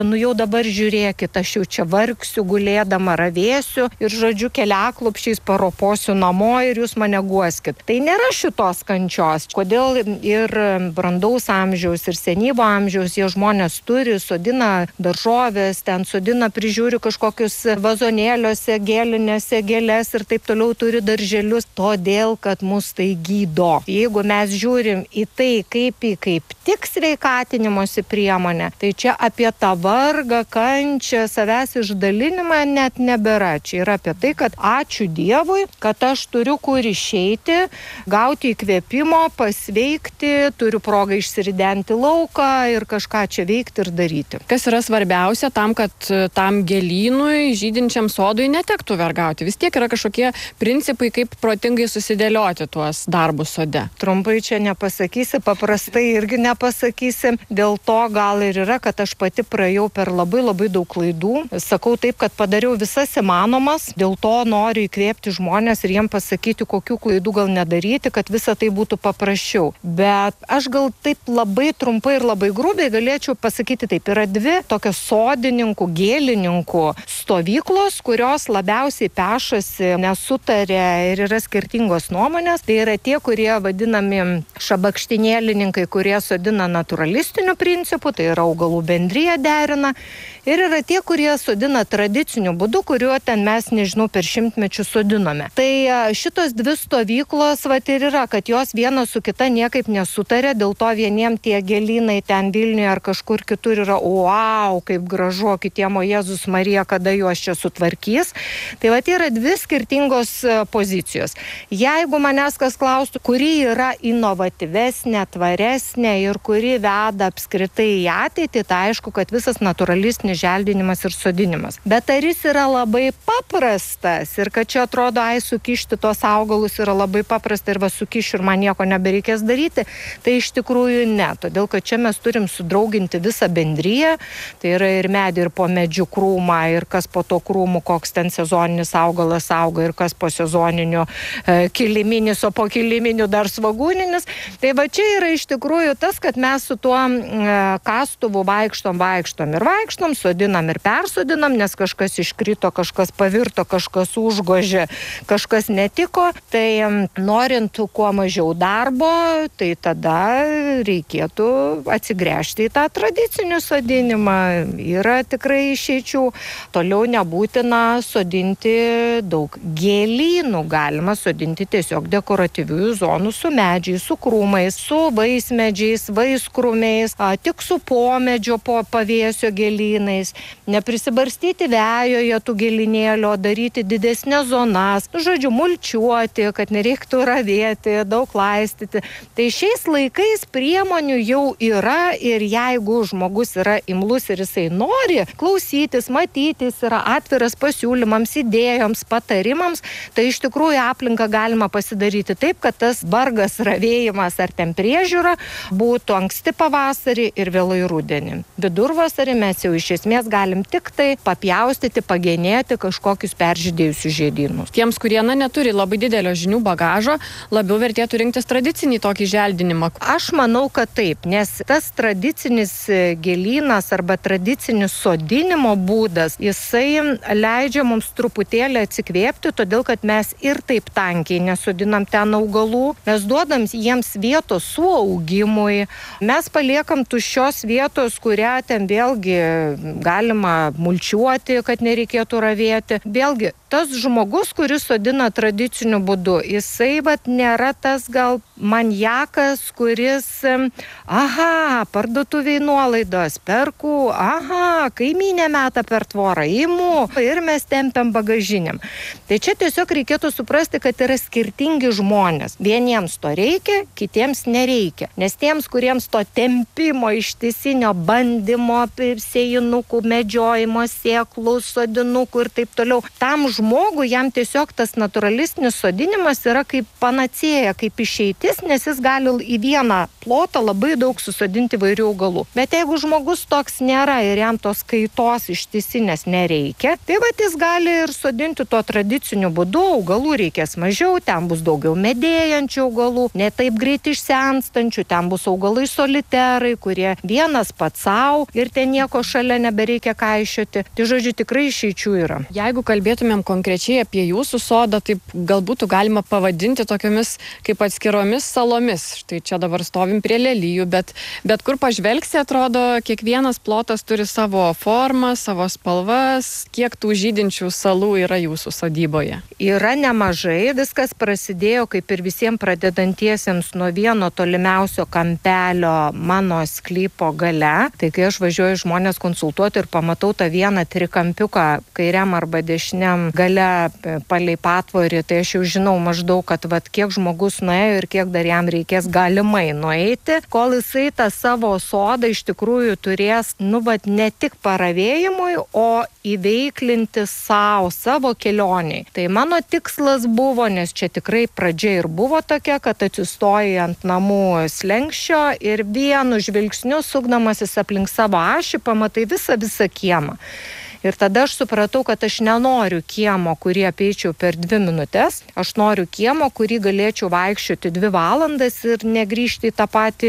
Nu jau dabar žiūrėkit, aš jau čia vargsiu, gulėdama ravėsiu ir žodžiu keliaklopšiais paroposiu namo ir jūs mane guoskit. Tai nėra šitos kančios. Kodėl ir brandaus amžiaus, ir senyvo amžiaus jie žmonės turi, sodina daržovės, ten sodina, prižiūri kažkokius vazonėliuose, gėlinėse gėlės ir taip toliau turi darželius, todėl, kad mus tai gydo. Jeigu mes žiūrim į tai kaip tik sveikatinimosi priemonė, tai čia apie tą vargą, kančią, savęs išdalinimą net nebėra. Čia yra apie tai, kad ačiū Dievui, kad aš turiu kur išeiti, gauti įkvėpimo, pasveikti, turiu progą išsiridenti lauką ir kažką čia veikti ir daryti. Kas yra svarbiausia tam, kad tam gėlynui, žydinčiam sodui netektų vergauti? Vis tiek yra kažkokie principai, kaip protingai susidėlioti tuos darbus sode. Trumpai čia nepasakysi, paprastai irgi nepasakysi. Dėl to gal ir yra, kad aš pati praėjau per labai daug klaidų. Sakau taip, kad padariau visas įmanomas, dėl to noriu įkvėpti žmonės ir jiem pasakyti, kokių klaidų gal nedaryti, kad visa tai būtų paprasčiau. Bet aš gal taip labai trumpai ir labai grubiai galėčiau pasakyti taip. Yra dvi tokios sodininkų, gėlininkų stovyklos, kurios labiausiai pešasi, nesutarė ir yra skirtingos nuomonės. Tai yra tie, kurie vadinami šabakštinėlininkai, kurie sodina naturalistiniu principu, tai yra augalų bendrija derina. Ir yra tie, kurie sodina tradiciniu būdu, kuriuo ten mes, nežinau, per šimtmečius sodinome. Tai šitos dvi stovyklos ir yra, kad jos viena su kita niekaip nesutarė, dėl to vieniem tie gėlynai ten Vilniuje ar kažkur kitur yra, wow, kaip gražu, kitiem, o Jėzus Marija, kada juos čia sutvarkys. Tai yra dvi skirtingos pozicijos. Jeigu manęs kas klaustų, kuri yra inovatyvesnė, tvaresnė ir kuri veda apskritai į ateitį, tai aišku, kad visas naturalistinis želdinimas ir sodinimas. Bet ar jis yra labai paprastas ir kad čia atrodo, sukišti tos augalus yra labai paprasta ir sukišiu ir man nieko nebereikės daryti, tai iš tikrųjų ne. Todėl, kad čia mes turim sudrauginti visą bendriją, tai yra ir medį, ir po medžių krūmą, ir kas po to krūmų, koks ten sezoninis augalas auga, ir kas po sezoninių kiliminis, o po kiliminių dar svagūninis. Tai čia yra iš tikrųjų tas, kad mes su tuo kastuvu vaikštom ir vaikštom, sodinam ir persodinam, nes kažkas iškrito, kažkas pavirto, kažkas užgožė, kažkas netiko. Tai norint kuo mažiau darbo, tai tada reikėtų atsigręžti į tą tradicinį sodinimą. Yra tikrai išeičių. Toliau nebūtina sodinti daug gėlynų. Galima sodinti tiesiog dekoratyviųjų zonų su medžiais, su krūmais, su vaismedžiais, vaiskrūmiais, tik su pomedžio pavėsio gėlynais. Neprisibarstyti vejoje tų gėlynėlio, daryti didesnės zonas, žodžiu, mulčiuoti, kad nereiktų ravėti, daug laistyti. Tai šiais laikais priemonių jau yra ir jeigu žmogus yra imlus ir jisai nori klausytis, matytis, yra atviras pasiūlymams, idėjoms, patarimams, tai iš tikrųjų aplinką galima pasidaryti taip, kad tas vargas, ravėjimas ar ten priežiūra būtų anksti pavasarį ir vėlai rudenį. Vidurvasarį mes jau iš esmės galim tik tai papjaustyti, pagenėti kažkokius peržydėjusius žiedynus. Tiems, kurie neturi labai didelio žinių bagažo, labiau vertėtų rinktis tradicinį tokį želdinimą. Aš manau, kad taip, nes tas tradicinis gėlynas arba tradicinis sodinimo būdas, jisai leidžia mums truputėlį atsikvėpti, todėl kad mes ir taip tankiai nesodinam ten augalų, mes duodam jiems vietos suaugimui, mes paliekam tuščios vietos, kurią ten vėlgi galima mulčiuoti, kad nereikėtų ravėti. Vėlgi, tas žmogus, kuris sodina tradiciniu būdu, jisai nėra tas gal maniakas, kuris, parduotuviai nuolaidos, perku, kaimynė meta per tvorą, imu ir mes tempiam bagažinėm. Tai čia tiesiog reikėtų suprasti, kad yra skirtingi žmonės. Vieniems to reikia, kitiems nereikia. Nes tiems, kuriems to tempimo, ištisinio bandymo, sėjinukų, medžiojimo, sėklų, sodinukų ir taip toliau, tam žmogui jam tiesiog tas naturalistinis sodinimas yra kaip panacėja, kaip išeitis, nes jis gali į vieną plotą labai daug susodinti įvairių augalų. Bet jeigu žmogus toks nėra ir jam tos kaitos ištisinės nereikia, tai jis gali ir sodinti tuo tradiciniu būdu, augalų reikės mažiau, ten bus daugiau medėjančių augalų, ne taip greit išsenstančių, ten bus augalai soliterai, kurie vienas pats savo ir ten nieko šalia nebereikia kaišioti. Tai žodžiu, tikrai išeičių yra. Jeigu kalbėtumėm konkrečiai apie jūsų sodą, tai galbūt galima pavadinti tokiomis kaip atskiromis salomis. Štai čia dabar stovim prie lelijų, bet kur pažvelgsi, atrodo, kiekvienas plotas turi savo formą, savo spalvas. Kiek tų žydinčių salų yra jūsų sodyboje? Yra nemažai, viskas prasidėjo kaip ir visiems pradedantiesiems nuo vieno tolimiausio kampelio mano sklypo gale. Tai kai aš važiuoju žmonės konsultuoti ir pamatau tą vieną trikampiuką kairiam arba dešiniam gale palei patvorį, tai aš jau žinau maždaug, kad kiek žmogus nuėjo ir kiek dar jam reikės galimai nueiti, kol jisai tą savo sodą iš tikrųjų turės, ne tik paravėjimui, o įveiklinti savo kelioniai. Tai mano tikslas buvo, nes čia tikrai pradžia ir buvo tokia, kad atsistoji ant namų slenkščio ir vienu žvilgsniu sukdamasis aplink savo ašį pamatai visą kiemą. Ir tada aš supratau, kad aš nenoriu kiemo, kurį apeičiau per 2 minutės. Aš noriu kiemo, kurį galėčiau vaikščioti 2 valandas ir negrįžti į tą patį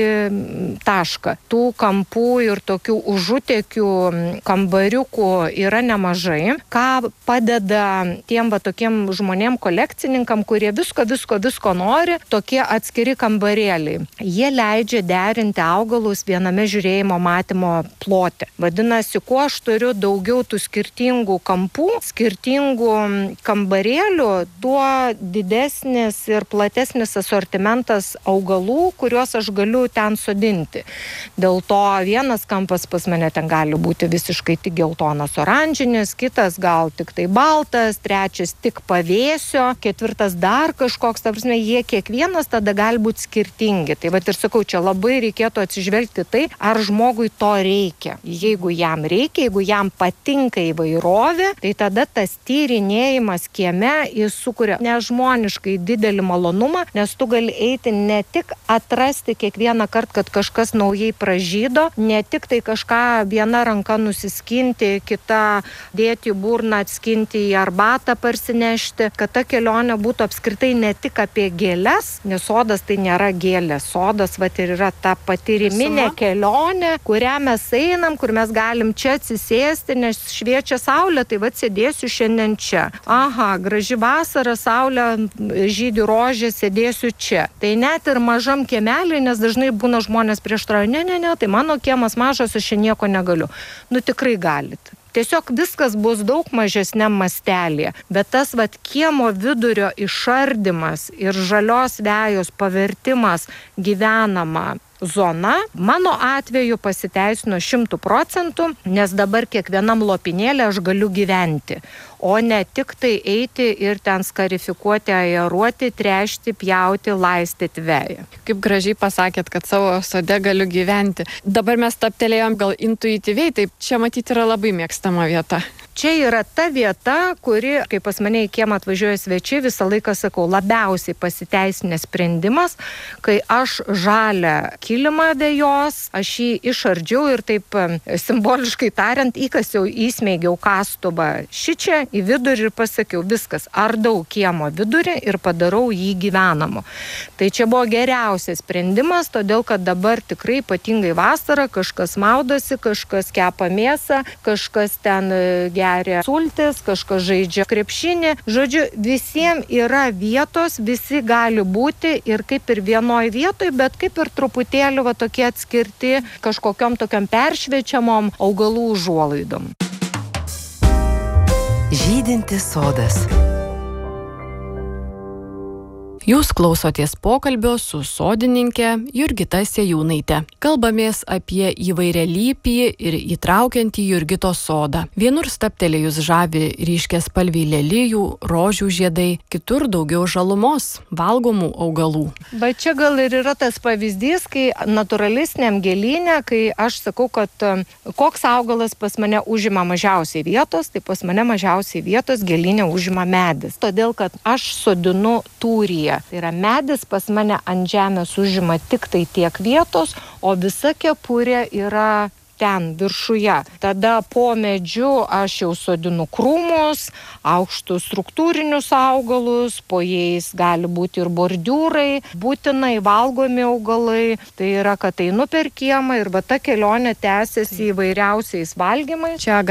tašką. Tų kampų ir tokių užutekių kambariukų yra nemažai. Ką padeda tiem tokiem žmonėm kolekcininkam, kurie visko nori, tokie atskiri kambarėliai. Jie leidžia derinti augalus viename žiūrėjimo matymo plote. Vadinasi, kuo aš turiu daugiau tų skirtingų kampų, skirtingų kambarėlių, tuo didesnis ir platesnis asortimentas augalų, kuriuos aš galiu ten sodinti. Dėl to vienas kampas pas mane ten gali būti visiškai tik geltonas oranžinis, kitas gal tik tai baltas, trečias tik pavėsio, ketvirtas dar kažkoks, ta prasme, jie kiekvienas tada gali būti skirtingi. Tai ir sakau, čia labai reikėtų atsižvelgti tai, ar žmogui to reikia. Jeigu jam reikia, jeigu jam patinka įvairovė, tai tada tas tyrinėjimas kieme jis sukuria nežmoniškai didelį malonumą, nes tu gali eiti ne tik atrasti kiekvieną kartą, kad kažkas naujai pražydo, ne tik tai kažką viena ranka nusiskinti, kita dėti į burną, atskinti į arbatą parsinešti, kad ta kelionė būtų apskritai ne tik apie gėles, nes sodas tai nėra gėlės. Sodas ir yra ta patyriminė kelionė, kurią mes einam, kur mes galim čia atsisėsti, nes šviečia saulė, tai sėdėsiu šiandien čia. Aha, graži vasara, saulė, žydi rožė, sėdėsiu čia. Tai net ir mažam kiemelį, nes dažnai būna žmonės prieštarauja, ne, tai mano kiemas mažas, aš čia nieko negaliu. Tikrai galit. Tiesiog viskas bus daug mažesniam mastelėje, bet tas kiemo vidurio išardymas ir žalios vejos pavertimas gyvenama zona, mano atveju pasiteisino 100%, nes dabar kiekvienam lopinėlį aš galiu gyventi, o ne tik tai eiti ir ten skarifikuoti, aeruoti, tręšti, pjauti, laistyti veją. Kaip gražiai pasakėt, kad savo sode galiu gyventi. Dabar mes taptelėjom gal intuityviai, taip čia matyti yra labai mėgstama vieta. Čia yra ta vieta, kuri, kai pas mane į kiemą atvažiuoja svečiai, visą laiką sakau, labiausiai pasiteisinęs sprendimas, kai aš žalią kilimą vejos, aš jį išardžiau ir taip simboliškai tariant, įkasiau, įsmeigiau kastuvą šičia į vidurį ir pasakiau, viskas, ardau kiemo vidurį ir padarau jį gyvenamu. Tai čia buvo geriausias sprendimas, todėl kad dabar tikrai ypatingai vasarą kažkas maudosi, kažkas kepa mėsą, kažkas ten geria sultis, kažkas žaidžia krepšinį. Žodžiu, visiems yra vietos, visi gali būti ir kaip ir vienoj vietoj, bet kaip ir truputėlį tokie atskirti kažkokiom tokiam peršviečiamom augalų užuolaidom. Žydintis sodas. Jūs klausotės pokalbio su sodininkė Jurgita Sėjūnaitė. Kalbamės apie įvairialypį ir įtraukiantį Jurgitos sodą. Vienur staptelėjus žavi ryškiaspalviai lelijų, rožių žiedai, kitur daugiau žalumos, valgomų augalų. Bet čia gal ir yra tas pavyzdys, kai natūralistiniam gėlyne, kai aš sakau, kad koks augalas pas mane užima mažiausiai vietos, tai pas mane mažiausiai vietos gėlyne užima medis. Todėl, kad aš sodinu tūryje. Tai yra medis pas mane ant žemės užima tik tai tiek vietos, o visa kepurė yra ten viršuje. Tada po medžiu aš jau sodinu krūmus, aukštus struktūrinius augalus, po jais gali būti ir bordiūrai, būtinai valgomi augalai. Tai yra, kad einu per kiemą ir va ta kelionė tęsiasi įvairiausiais valgymais. Čia